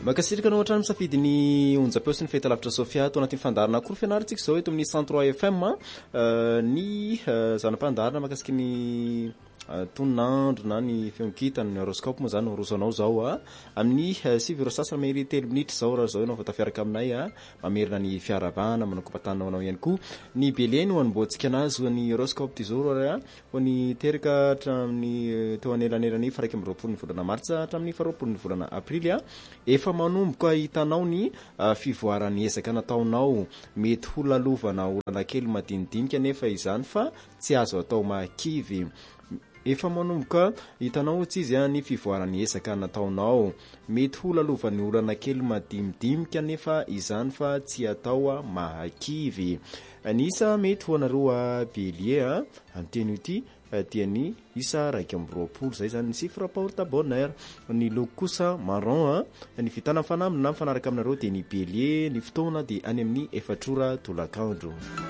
Makasirika anao hatrany misafidy ny onjam-peo sy ny fahitalavitra Sofia to anatin'ny fandarana koro fianaritsika zao eto amin'ny 103 FM ny zanam-pandarana makasiky ny tonandro na ny feonkitany ny horoscope moa zany rosanao zao amin'ny 7:03 minitra zao raha zao ianao tafiaraka aminay mamerina ny fiaravana manakompatanao anao ihany koa ny Beleny ho anbotsika anazy ho ny horoscope du jour ho ny teraka hatramin'ny teo anelanelany 1 ny volana martsa hatramin'ny 2 ny volana aprily efa manomboka hitanao ny fivoarany ezaka nataonao mety ho lalovana olana kely madinidinika nefa izany fa tsy azo atao makivy efa manomboka hitanao tsy izy ny fivoarany ezaka nataonao mety ho lalovany olana kely madimidimika nefa izany fa tsy atao mahakivy anisa mety ho anareo Bélier amin'ny teny ity dia ny isa 2 zay zany ny chiffre porte bonheur ny loko kosa marron ny vitana fanamina mifanaraka aminareo dia ny Bélier ny fotoana dia any amin'ny 4 tolakandro